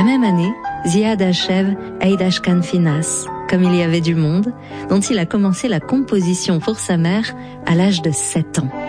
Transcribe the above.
La même année, Ziad achève Eid Ashkan Finas, Comme il y avait du monde, dont il a commencé la composition pour sa mère à l'âge de 7 ans.